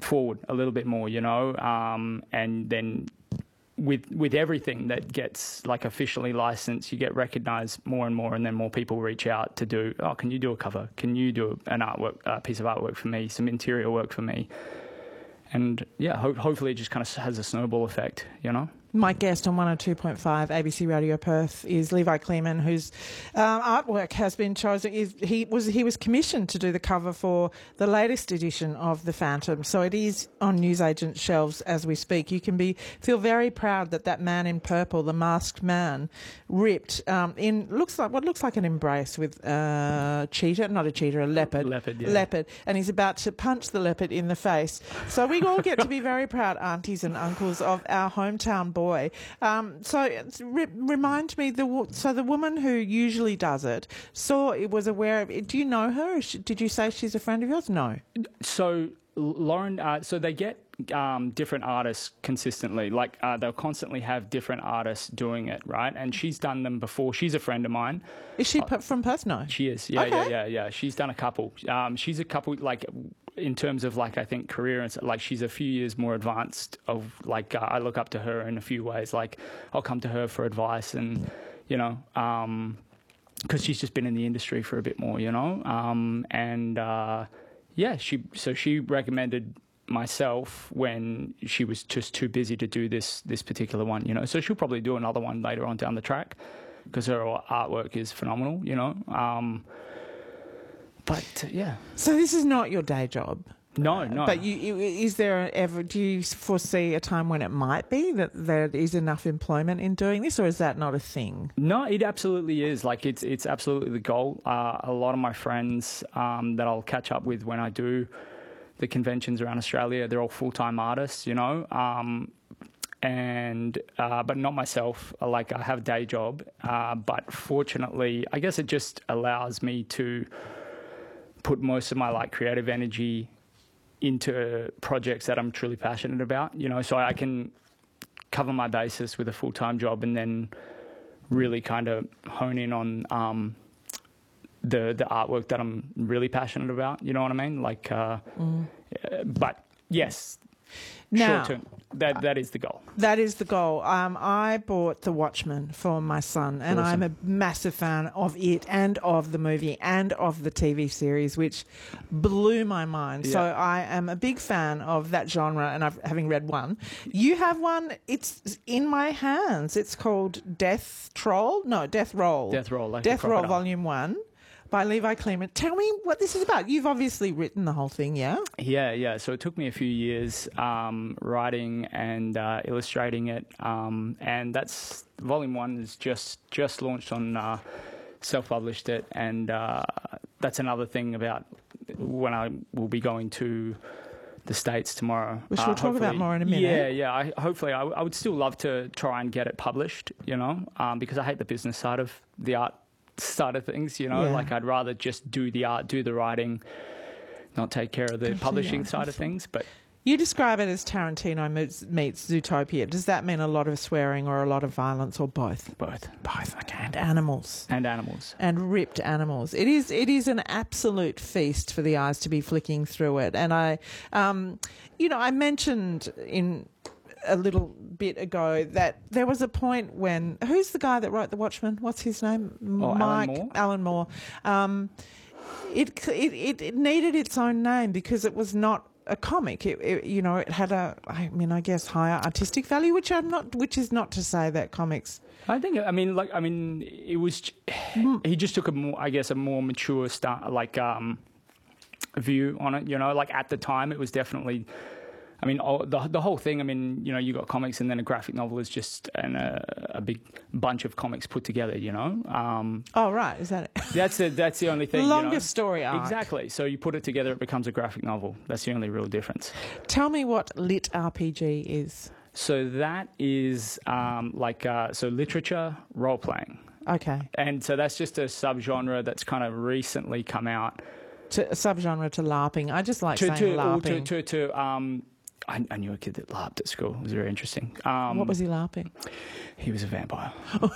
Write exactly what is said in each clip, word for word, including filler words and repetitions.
forward a little bit more, you know, um, and then with with everything that gets like officially licensed, you get recognised more and more, and then more people reach out to do, oh, can you do a cover? Can you do an artwork, a piece of artwork for me, some interior work for me? And yeah, ho- hopefully it just kind of has a snowball effect, you know? My guest on one oh two point five A B C Radio Perth is Levi Kleeman, whose um, artwork has been chosen. Is, he was he was commissioned to do the cover for the latest edition of The Phantom, so it is on newsagent shelves as we speak. You can be feel very proud that that man in purple, the masked man, ripped um, in looks like what looks like an embrace with a cheetah, not a cheetah, a leopard, leopard, yeah. leopard, and he's about to punch the leopard in the face. So we all get to be very proud aunties and uncles of our hometown boy. Boy, um, so re- remind me the so the woman who usually does it saw it was aware of it. Do you know her? Did you say she's a friend of yours? No. So Lauren, uh, so they get um, different artists consistently. Like uh, they'll constantly have different artists doing it, right? And she's done them before. She's a friend of mine. Is she uh, from Perth? No. She is. Yeah, okay. yeah, yeah, yeah. She's done a couple. Um, she's a couple like. In terms of like I think career and like she's a few years more advanced of like uh, I look up to her in a few ways. Like I'll come to her for advice and you know um because she's just been in the industry for a bit more, you know um and uh yeah she so she recommended myself when she was just too busy to do this this particular one, you know so she'll probably do another one later on down the track because her artwork is phenomenal, you know um But, uh, yeah. So this is not your day job? No, no. But you, is there ever, do you foresee a time when it might be that there is enough employment in doing this, or is that not a thing? No, it absolutely is. Like, it's it's absolutely the goal. Uh, a lot of my friends um, that I'll catch up with when I do the conventions around Australia, they're all full-time artists, you know, um, and uh, but not myself. Like, I have a day job, uh, but fortunately, I guess it just allows me to put most of my like creative energy into projects that I'm truly passionate about, you know, so I can cover my basis with a full-time job and then really kind of hone in on um, the the artwork that I'm really passionate about, you know what I mean? Like, uh, mm. uh, but yes, now, short term, that, that is the goal. That is the goal. Um, I bought The Watchmen for my son, and awesome. I'm a massive fan of it and of the movie and of the T V series, which blew my mind. Yeah. So I am a big fan of that genre, and I've having read one. You have one. It's in my hands. It's called Death Troll. No, Death Roll. Death Roll. Like Death Roll, Volume One. By Levi Kleeman. Tell me what this is about. You've obviously written the whole thing, yeah? Yeah, yeah. So it took me a few years um, writing and uh, illustrating it, um, and that's volume one is just just launched on uh, self-published it, and uh, that's another thing about when I will be going to the States tomorrow. Which we'll uh, talk about more in a minute. Yeah, yeah. I, hopefully, I, I would still love to try and get it published, you know, um, because I hate the business side of the art side of things, you know, yeah. Like I'd rather just do the art, do the writing, not take care of the publishing side of things. But you describe it as Tarantino meets, meets Zootopia. Does that mean a lot of swearing or a lot of violence or both? Both. Both, okay. And animals. And animals. And ripped animals. It is it is an absolute feast for the eyes to be flicking through it. And I, um, you know, I mentioned in a little bit ago that there was a point when, who's the guy that wrote The Watchmen? What's his name? Oh, Mike Alan Moore. Alan Moore. Um, it, it it needed its own name because it was not a comic. It, it you know it had a I mean I guess higher artistic value, which I'm not. Which is not to say that comics. I think I mean like I mean it was he just took a more I guess a more mature start like um view on it. You know, like at the time it was definitely. I mean, oh, the the whole thing, I mean, you know, you got comics and then a graphic novel is just an, uh, a big bunch of comics put together, you know. Um, oh, right. Is that it? That's the, that's the only thing. Longest you know? story arc. Exactly. So you put it together, it becomes a graphic novel. That's the only real difference. Tell me what Lit R P G is. So that is um, like, uh, so literature, role-playing. Okay. And so that's just a subgenre that's kind of recently come out. To, a subgenre to LARPing. I just like to, saying to, LARPing. To, to, to, um, I, I knew a kid that LARPed at school. It was very interesting. Um, what was he LARPing? He was a vampire.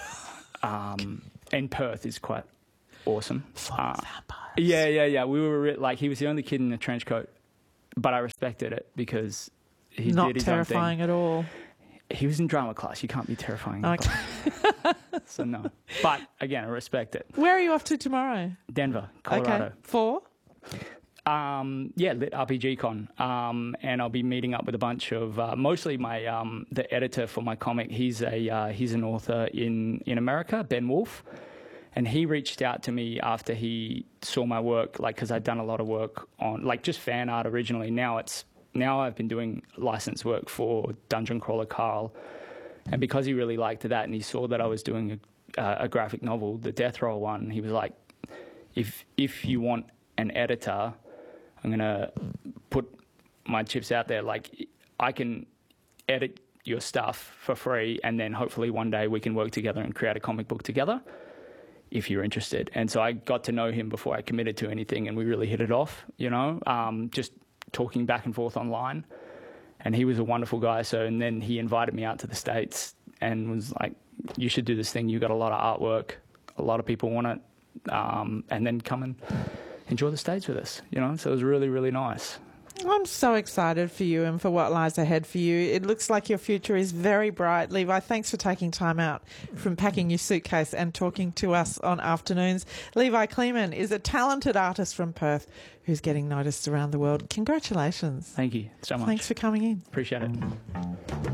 um, and Perth is quite awesome. Full uh, vampires. Yeah, yeah, yeah. We were like, he was the only kid in a trench coat but I respected it because he Not did his terrifying own thing. at all. He was in drama class. You can't be terrifying. in Okay. class. So no. But again, I respect it. Where are you off to tomorrow? Denver, Colorado. Okay. For? Um, yeah, Lit R P G Con, um, and I'll be meeting up with a bunch of uh, mostly my um, the editor for my comic. He's a uh, he's an author in in America, Ben Wolf, and he reached out to me after he saw my work, like because I'd done a lot of work on like just fan art originally. Now it's now I've been doing license work for Dungeon Crawler Carl, and because he really liked that and he saw that I was doing a, uh, a graphic novel, the Death Roll one, he was like, if if you want an editor, I'm going to put my chips out there. Like, I can edit your stuff for free, and then hopefully one day we can work together and create a comic book together if you're interested. And so I got to know him before I committed to anything, and we really hit it off, you know, um, just talking back and forth online. And he was a wonderful guy. So, and then he invited me out to the States and was like, you should do this thing. You got a lot of artwork. A lot of people want it. Um, and then come and enjoy the States with us, you know. So it was really, really nice. I'm so excited for you and for what lies ahead for you. It looks like your future is very bright. Levi, thanks for taking time out from packing your suitcase and talking to us on Afternoons. Levi Kleeman is a talented artist from Perth who's getting noticed around the world. Congratulations. Thank you so much. Thanks for coming in. Appreciate it.